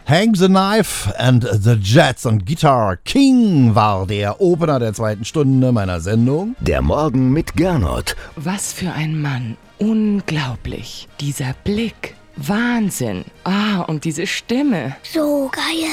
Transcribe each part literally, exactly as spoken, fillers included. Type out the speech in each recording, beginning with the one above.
Hang the Knife and the Jets und Guitar King war der Opener der zweiten Stunde meiner Sendung. Der Morgen mit Gernot. Was für ein Mann. Unglaublich. Dieser Blick. Wahnsinn. Ah, und diese Stimme. So geil.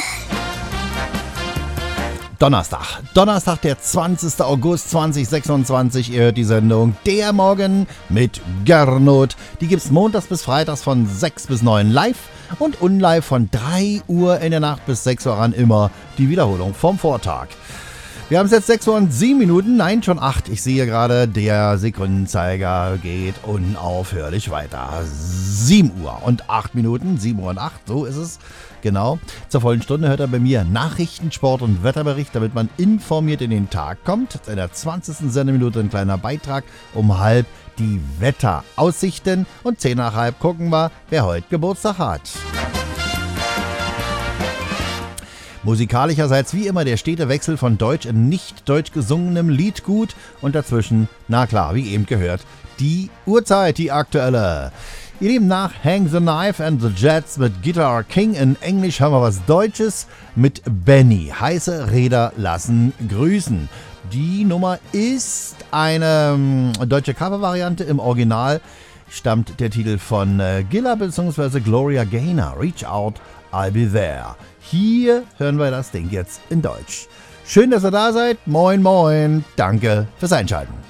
Donnerstag. Donnerstag, der zwanzigster August zweitausendsechsundzwanzig. Ihr hört die Sendung Der Morgen mit Gernot. Die gibt's montags bis freitags von sechs bis neun live und unlive von drei Uhr in der Nacht bis sechs Uhr ran. Immer die Wiederholung vom Vortag. Wir haben es jetzt sechs Uhr und sieben Minuten, nein, schon acht. Ich sehe gerade, der Sekundenzeiger geht unaufhörlich weiter. sieben Uhr und acht Minuten, sieben Uhr und acht, so ist es. Genau. Zur vollen Stunde hört er bei mir Nachrichten, Sport und Wetterbericht, damit man informiert in den Tag kommt. In der zwanzigsten Sendeminute ein kleiner Beitrag um halb die Wetteraussichten und zehn nach halb gucken wir, wer heute Geburtstag hat. Musikalischerseits wie immer der stete Wechsel von deutsch in nicht deutsch gesungenem Liedgut und dazwischen, na klar, wie eben gehört, die Uhrzeit, die aktuelle. Ihr Lieben, nach Hang the Knife and the Jets mit Guitar King in Englisch haben wir was Deutsches mit Benny. Heiße Räder lassen grüßen. Die Nummer ist eine ähm, deutsche Covervariante. Im Original stammt der Titel von äh, Gilla bzw. Gloria Gaynor. Reach out, I'll be there. Hier hören wir das Ding jetzt in Deutsch. Schön, dass ihr da seid. Moin, moin. Danke fürs Einschalten.